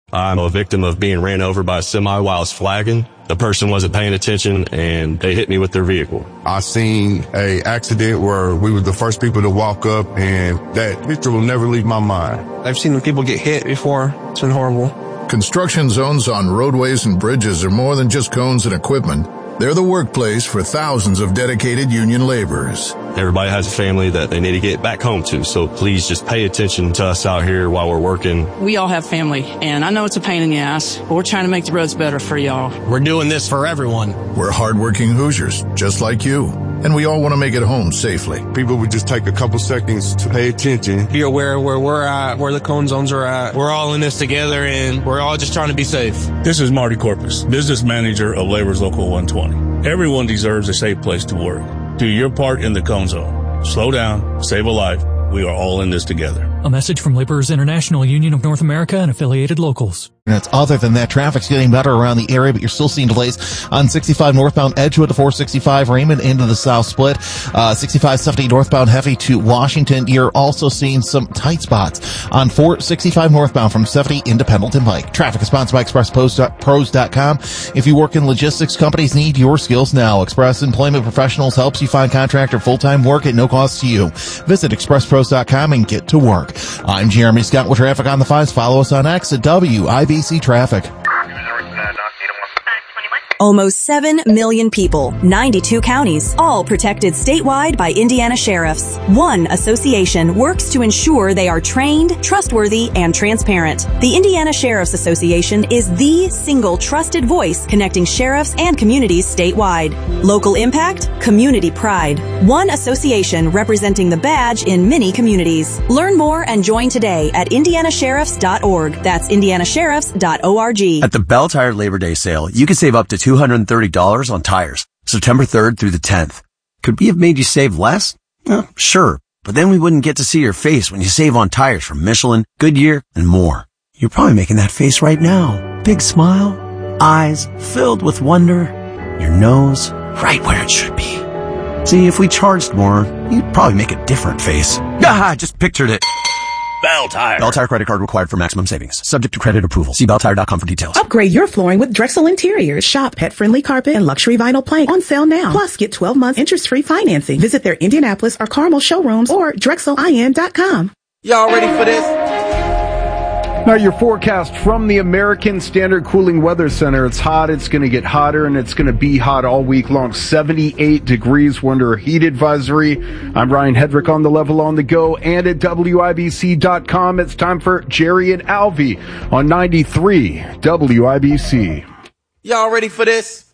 I'm a victim of being ran over by a semi while I was flagging. The person wasn't paying attention and they hit me with their vehicle. I seen a accident where we were the first people to walk up, and that picture will never leave my mind. I've seen people get hit before. It's been horrible. Construction zones on roadways and bridges are more than just cones and equipment. They're the workplace for thousands of dedicated union laborers. Everybody has a family that they need to get back home to, so please just pay attention to us out here while we're working. We all have family, and I know it's a pain in the ass, but we're trying to make the roads better for y'all. We're doing this for everyone. We're hardworking Hoosiers, just like you, and we all want to make it home safely. People would just take a couple seconds to pay attention. Be aware of where we're at, where the cone zones are at. We're all in this together, and we're all just trying to be safe. This is Marty Corpus, business manager of Labor's Local 120. Everyone deserves a safe place to work. Do your part in the cone zone. Slow down, save a life. We are all in this together. A message from Laborers International Union of North America and affiliated locals. Other than that, traffic's getting better around the area, but you're still seeing delays on 65 northbound Edgewood to 465 Raymond into the south split. 6570 northbound Heavy to Washington. You're also seeing some tight spots on 465 northbound from 70 into Pendleton Pike. Traffic is sponsored by ExpressPros.com. If you work in logistics, companies need your skills now. Express Employment Professionals helps you find contract or full-time work at no cost to you. Visit ExpressPros.com and get to work. I'm Jeremy Scott with traffic on the 5s. Follow us on X at WIBC Traffic. Almost 7 million people, 92 counties, all protected statewide by Indiana sheriffs. One association works to ensure they are trained, trustworthy, and transparent. The Indiana Sheriff's Association is the single trusted voice connecting sheriffs and communities statewide. Local impact, community pride. One association representing the badge in many communities. Learn more and join today at indianasheriffs.org. That's indianasheriffs.org. At the Bell Tire Labor Day sale, you can save up to $230 on tires, September 3rd through the 10th. Could we have made you save less? Sure, but then we wouldn't get to see your face when you save on tires from Michelin, Goodyear, and more. You're probably making that face right now. Big smile, eyes filled with wonder, your nose right where it should be. See, if we charged more, you'd probably make a different face. I just pictured it. Bell Tire. Bell Tire credit card required for maximum savings. Subject to credit approval. See belltire.com for details. Upgrade your flooring with Drexel Interiors. Shop pet-friendly carpet and luxury vinyl plank on sale now. Plus, get 12 months interest-free financing. Visit their Indianapolis or Carmel showrooms or drexelin.com. Y'all ready for this? Now, your forecast from the American Standard Cooling Weather Center. It's hot, it's going to get hotter, and it's going to be hot all week long. 78 degrees. We're under a heat advisory. I'm Ryan Hedrick on the level on the go and at WIBC.com. It's time for Jerry and Alvy on 93 WIBC. Y'all ready for this?